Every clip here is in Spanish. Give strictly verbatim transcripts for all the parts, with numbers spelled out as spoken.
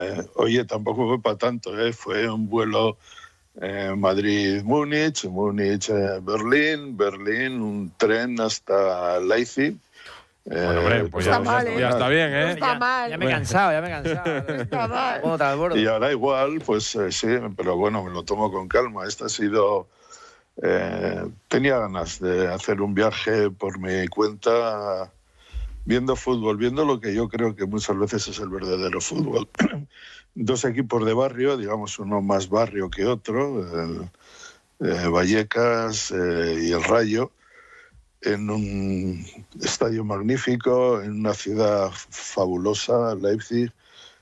Eh, oye, tampoco fue para tanto, ¿eh? Fue un vuelo eh, Madrid-Múnich, Múnich-Berlín, Berlín, un tren hasta Leipzig. Bueno, hombre, Eh, pues todo ya, mal, ya, ¿eh? ya está bien, ¿eh? No está ya, mal. Ya me he cansado, ya me he cansado. No está mal. Pongo al borde. Y ahora igual, pues eh, sí, pero bueno, me lo tomo con calma. Esta ha sido... Eh, tenía ganas de hacer un viaje por mi cuenta viendo fútbol, viendo lo que yo creo que muchas veces es el verdadero fútbol. Dos equipos de barrio, digamos uno más barrio que otro, el, eh, Vallecas eh, y el Rayo, en un estadio magnífico, en una ciudad fabulosa, Leipzig,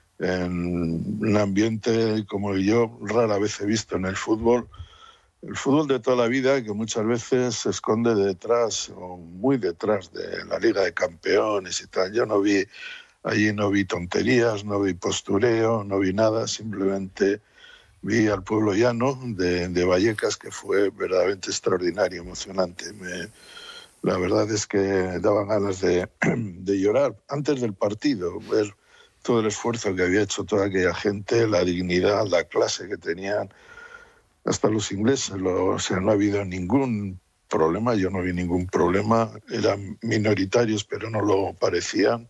en un ambiente como yo rara vez he visto en el fútbol. El fútbol de toda la vida, que muchas veces se esconde detrás o muy detrás de la Liga de Campeones y tal. Yo no vi, allí no vi tonterías, no vi postureo, no vi nada, simplemente vi al pueblo llano de, de Vallecas, que fue verdaderamente extraordinario, emocionante. Me, la verdad es que daban ganas de, de llorar antes del partido, ver todo el esfuerzo que había hecho toda aquella gente, la dignidad, la clase que tenían. Hasta los ingleses, lo, o sea, no ha habido ningún problema, yo no vi ningún problema, eran minoritarios pero no lo parecían,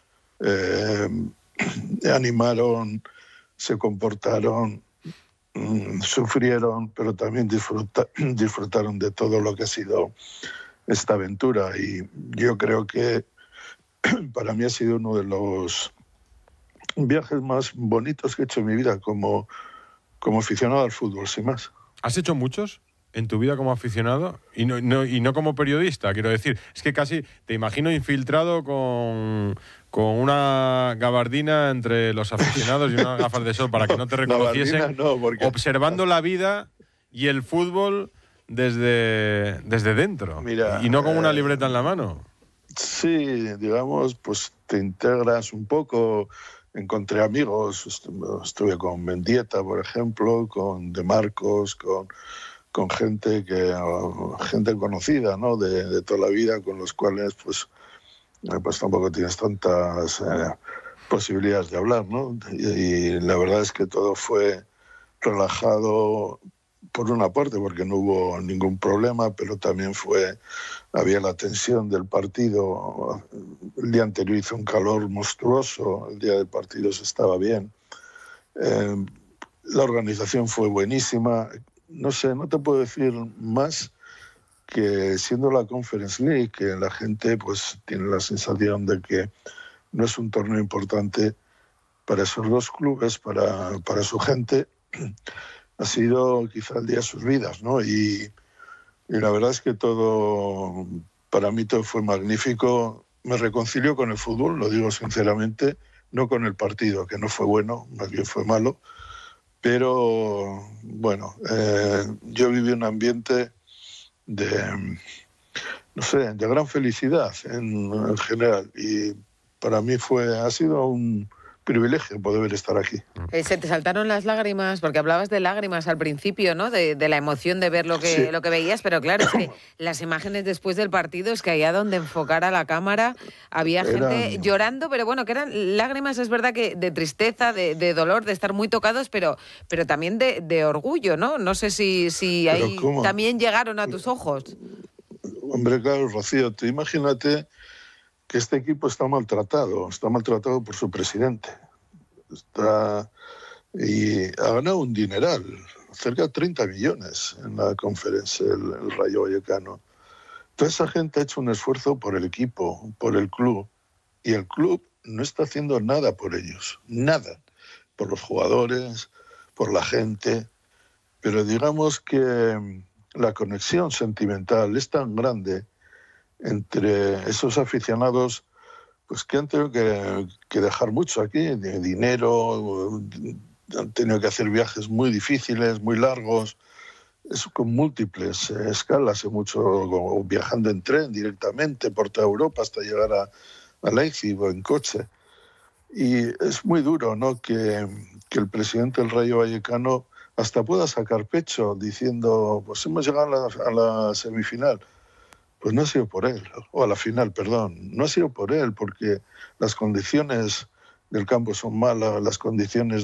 eh, animaron, se comportaron, mmm, sufrieron, pero también disfruta, disfrutaron de todo lo que ha sido esta aventura, y yo creo que para mí ha sido uno de los viajes más bonitos que he hecho en mi vida como como aficionado al fútbol, sin más. ¿Has hecho muchos en tu vida como aficionado? Y no, no, y no como periodista, quiero decir. Es que casi te imagino infiltrado con, con una gabardina entre los aficionados y unas gafas de sol para que no te reconociesen, no, porque... observando la vida y el fútbol desde, desde dentro. Mira, y no con una eh, libreta en la mano. Sí, digamos, pues te integras un poco. Encontré amigos, estuve con Mendieta, por ejemplo, con De Marcos, con, con gente que gente conocida, ¿no? de, de toda la vida, con los cuales pues, pues tampoco tienes tantas eh, posibilidades de hablar, ¿no? Y, y la verdad es que todo fue relajado por una parte porque no hubo ningún problema, pero también fue, había la tensión del partido. El día anterior hizo un calor monstruoso, el día del partido se estaba bien. Eh, la organización fue buenísima. No sé, no te puedo decir más que siendo la Conference League, que la gente pues tiene la sensación de que no es un torneo importante para esos dos clubes, para, para su gente. Ha sido quizá el día de sus vidas, ¿no? Y, y la verdad es que todo, para mí todo fue magnífico. Me reconcilio con el fútbol, lo digo sinceramente, no con el partido, que no fue bueno, más bien fue malo. Pero, bueno, eh, yo viví un ambiente de, no sé, de gran felicidad en, en general. Y para mí fue, ha sido un privilegio poder estar aquí. Eh, se te saltaron las lágrimas, porque hablabas de lágrimas al principio, ¿no? De, de la emoción de ver lo que, sí. lo que veías, pero claro, es que las imágenes después del partido, es que allá donde enfocara la cámara había gente eran... llorando, pero bueno, que eran lágrimas, es verdad que de tristeza, de, de dolor, de estar muy tocados, pero, pero también de, de orgullo, ¿no? No sé si, si ahí ¿cómo? También llegaron a tus ojos. Hombre, claro, Rocío, tú imagínate que este equipo está maltratado, está maltratado por su presidente. Está y ha ganado un dineral, cerca de treinta millones en la conferencia, el, el Rayo Vallecano. Toda esa gente ha hecho un esfuerzo por el equipo, por el club, y el club no está haciendo nada por ellos, nada, por los jugadores, por la gente, pero digamos que la conexión sentimental es tan grande entre esos aficionados, pues que han tenido que, que dejar mucho aquí, de dinero, han tenido que hacer viajes muy difíciles, muy largos, eso con múltiples eh, escalas, mucho viajando en tren directamente por toda Europa hasta llegar a, a Leipzig o en coche. Y es muy duro, ¿no?, que, que el presidente del Rayo Vallecano hasta pueda sacar pecho diciendo, pues hemos llegado a la, a la semifinal. Pues no ha sido por él, o a la final, perdón, no ha sido por él, porque las condiciones del campo son malas, las condiciones